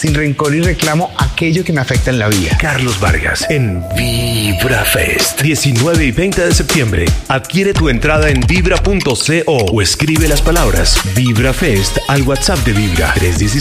sin rencor y reclamo aquello que me afecta en la vida. Carlos Vargas en Vibra Fest, 19 y 20 de septiembre. Adquiere tu entrada en vibra.co o escribe las palabras Vibra Fest al WhatsApp de Vibra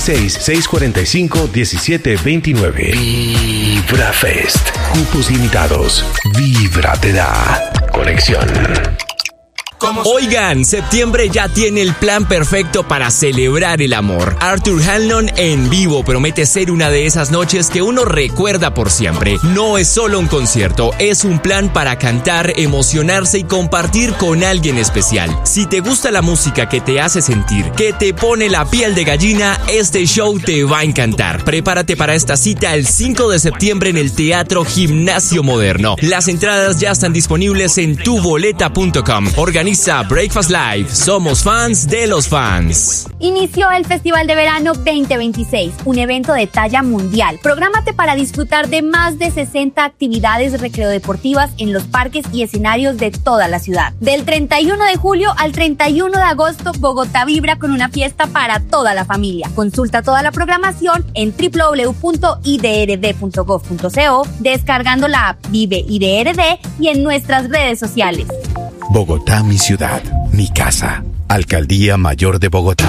316-645-1729. Vibra Fest. Cupos limitados. Vibra te da conexión. Oigan, septiembre ya tiene el plan perfecto para celebrar el amor. Arthur Hanlon en vivo promete ser una de esas noches que uno recuerda por siempre. No es solo un concierto, es un plan para cantar, emocionarse y compartir con alguien especial. Si te gusta la música que te hace sentir, que te pone la piel de gallina, este show te va a encantar. Prepárate para esta cita el 5 de septiembre en el Teatro Gimnasio Moderno. Las entradas ya están disponibles en tuboleta.com. Organiza Breakfast Live. Somos fans de los fans. Inició el Festival de Verano 2026, un evento de talla mundial. Prográmate para disfrutar de más de 60 actividades recreodeportivas en los parques y escenarios de toda la ciudad. Del 31 de julio al 31 de agosto, Bogotá vibra con una fiesta para toda la familia. Consulta toda la programación en www.idrd.gov.co, descargando la app Vive IDRD y en nuestras redes sociales. Bogotá, mi ciudad, mi casa. Alcaldía Mayor de Bogotá.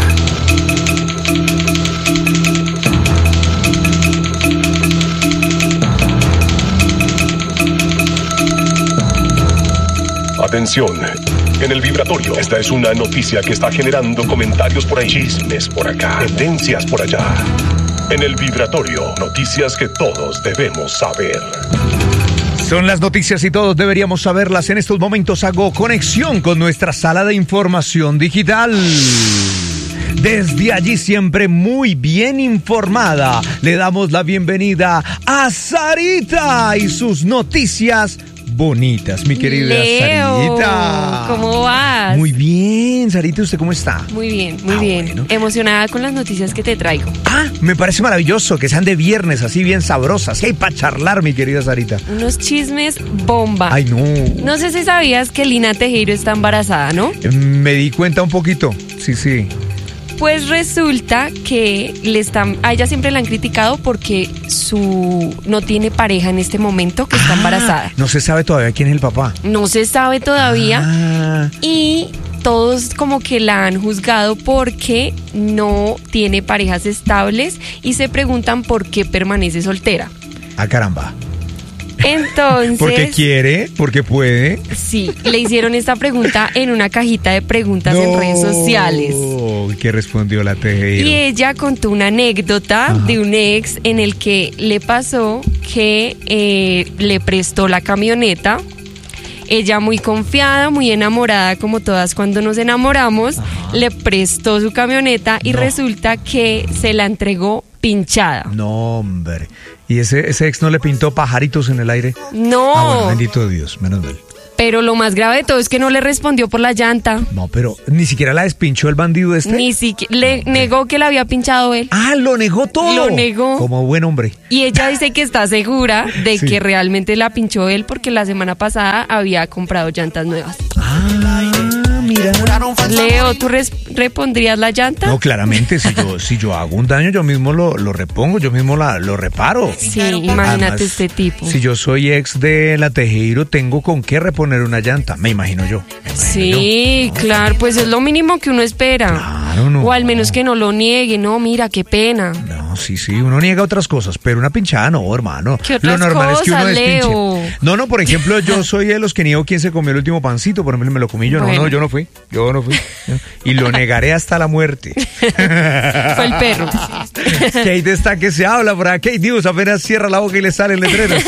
Atención. En el vibratorio, esta es una noticia que está generando comentarios por ahí, chismes por acá, tendencias por allá. En el vibratorio, noticias que todos debemos saber. Son las noticias y todos deberíamos saberlas. En estos momentos hago conexión con nuestra sala de información digital. Desde allí siempre muy bien informada, le damos la bienvenida a Sarita y sus noticias bonitas, mi querida Leo, Sarita. ¿Cómo vas? Muy bien, Sarita, ¿usted cómo está? Muy bien, muy bien. Bueno. Emocionada con las noticias que te traigo. Me parece maravilloso que sean de viernes, así bien sabrosas. ¿Qué hay para charlar, mi querida Sarita? Unos chismes bomba. Ay, no. No sé si sabías que Lina Tejero está embarazada, ¿no? Me di cuenta un poquito, sí. Pues resulta que a ella siempre la han criticado porque no tiene pareja en este momento, que está embarazada. No se sabe todavía quién es el papá. No se sabe todavía. Y todos como que la han juzgado porque no tiene parejas estables y se preguntan por qué permanece soltera. Caramba. Entonces, ¿Porque quiere? ¿Porque puede? Sí, le hicieron esta pregunta en una cajita de preguntas en redes sociales. ¿Qué respondió la Tejero? Y ella contó una anécdota de un ex en el que le pasó que le prestó la camioneta. Ella muy confiada, muy enamorada, como todas cuando nos enamoramos, le prestó su camioneta y resulta que se la entregó pinchada. No, hombre. ¿Y ese ex no le pintó pajaritos en el aire? No. Bueno, bendito Dios, menos mal. Pero lo más grave de todo es que no le respondió por la llanta. No, pero ni siquiera la despinchó el bandido este. Ni siquiera, le negó que la había pinchado él. Lo negó todo. Lo negó. Como buen hombre. Y ella dice que está segura de que realmente la pinchó él porque la semana pasada había comprado llantas nuevas. Mira. Leo, ¿tú repondrías la llanta? No, claramente, si yo hago un daño, yo mismo lo repongo, yo mismo lo reparo. Sí, imagínate. Además, este tipo. Si yo soy ex de la Tejero, tengo con qué reponer una llanta, me imagino yo. Claro, pues es lo mínimo que uno espera. Claro, no. O al menos que no lo niegue, no, mira, qué pena. No, sí, uno niega otras cosas, pero una pinchada no, hermano. ¿Qué otras lo normal cosas, es que uno despinche. Leo? No, por ejemplo, yo soy de los que niego quién se comió el último pancito, por ejemplo, me lo comí yo. Bueno. No, yo no fui. Y lo negaré hasta la muerte. Fue el perro. Kate está que se habla por acá. Kate News apenas cierra la boca y le salen letreros.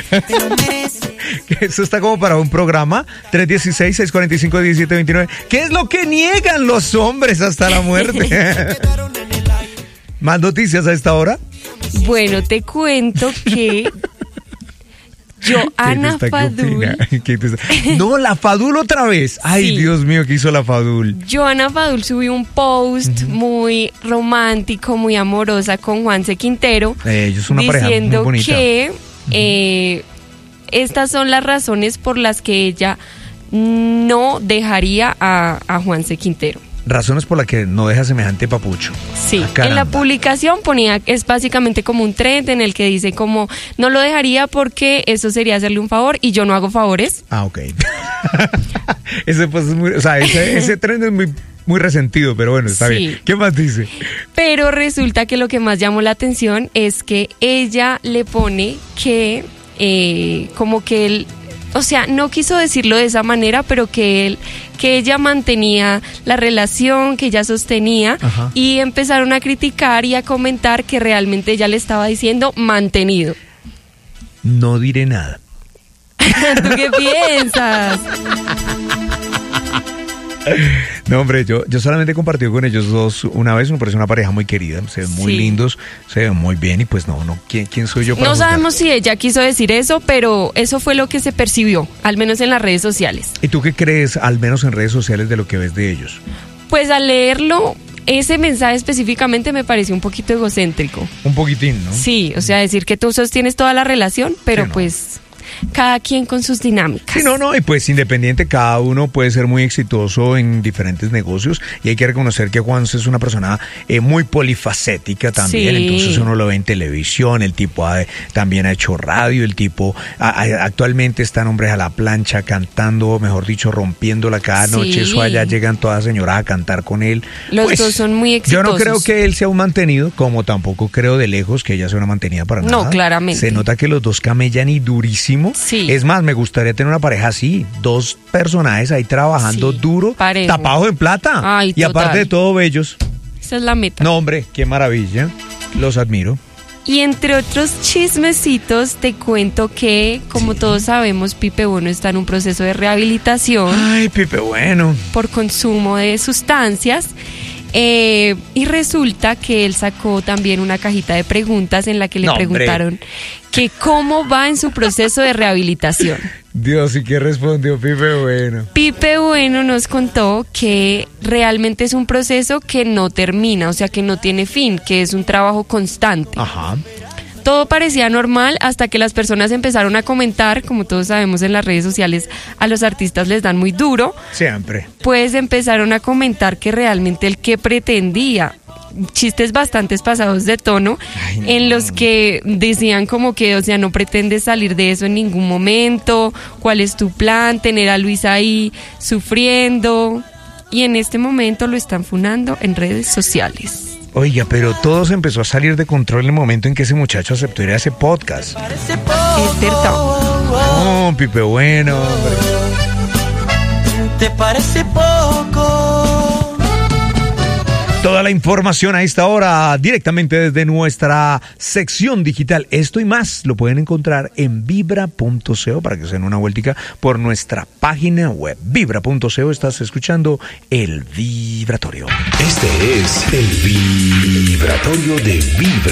Eso está como para un programa. 316-645-1729. ¿Qué es lo que niegan los hombres hasta la muerte? ¿Más noticias a esta hora? Bueno, te cuento que Johanna Fadul. No, la Fadul otra vez. Ay, sí. Dios mío, ¿qué hizo la Fadul? Johanna Fadul subió un post muy romántico, muy amorosa con Juanse Quintero. Ellos son una pareja muy bonita. Diciendo que estas son las razones por las que ella no dejaría a Juanse Quintero. razones por las que no deja semejante papucho. Sí, en la publicación ponía, es básicamente como un thread en el que dice como, no lo dejaría porque eso sería hacerle un favor y yo no hago favores. Ah, ok. Ese pues es muy, o sea, ese thread es muy resentido, pero bueno, está bien. ¿Qué más dice? Pero resulta que lo que más llamó la atención es que ella le pone que como que él, o sea, no quiso decirlo de esa manera, pero que ella mantenía la relación, que ella sostenía. Ajá. Y empezaron a criticar y a comentar que realmente ella le estaba diciendo mantenido. No diré nada. ¿Tú qué piensas? No, hombre, yo solamente he compartido con ellos dos una vez, me parece una pareja muy querida, se ven muy lindos, se ven muy bien y pues no, ¿quién soy yo para juzgar? Sabemos si ella quiso decir eso, pero eso fue lo que se percibió, al menos en las redes sociales. ¿Y tú qué crees, al menos en redes sociales, de lo que ves de ellos? Pues al leerlo, ese mensaje específicamente me pareció un poquito egocéntrico. Un poquitín, ¿no? Sí, o sea, decir que tú sostienes toda la relación, pero sí, no. Pues cada quien con sus dinámicas. Sí, no, y pues independiente, cada uno puede ser muy exitoso en diferentes negocios y hay que reconocer que Juan es una persona muy polifacética también, sí. Entonces uno lo ve en televisión, el tipo también ha hecho radio, el tipo actualmente están hombres a la plancha cantando, mejor dicho, rompiéndola cada noche, eso allá llegan todas señoras a cantar con él. Los dos son muy exitosos. Yo no creo que él sea un mantenido, como tampoco creo de lejos que ella sea una mantenida para nada. No, claramente. Se nota que los dos camellan y durísimo. Sí. Es más, me gustaría tener una pareja así, dos personajes ahí trabajando duro, parejo, tapados en plata. Ay, y aparte de todo, bellos. Esa es la meta. No, hombre, qué maravilla. Los admiro. Y entre otros chismecitos, te cuento que, como todos sabemos, Pipe Bueno está en un proceso de rehabilitación. Ay, Pipe Bueno. Por consumo de sustancias. Y resulta que él sacó también una cajita de preguntas en la que le preguntaron que cómo va en su proceso de rehabilitación. Dios, ¿y qué respondió Pipe Bueno? Pipe Bueno nos contó que realmente es un proceso que no termina, o sea, que no tiene fin, que es un trabajo constante. Ajá. Todo parecía normal hasta que las personas empezaron a comentar, como todos sabemos en las redes sociales, a los artistas les dan muy duro. Siempre. Pues empezaron a comentar que realmente el que pretendía, chistes bastante pasados de tono, no. En los que decían como que, o sea, no pretendes salir de eso en ningún momento, ¿cuál es tu plan? Tener a Luis ahí sufriendo, y en este momento lo están funando en redes sociales. Oiga, pero todo se empezó a salir de control en el momento en que ese muchacho aceptó ir a ese podcast. Es cierto. No, Pipe Bueno, hombre. ¿Te parece poco? Toda la información a esta hora directamente desde nuestra sección digital. Esto y más lo pueden encontrar en vibra.co para que se den una vueltica por nuestra página web. Vibra.co, estás escuchando El Vibratorio. Este es El Vibratorio de Vibra.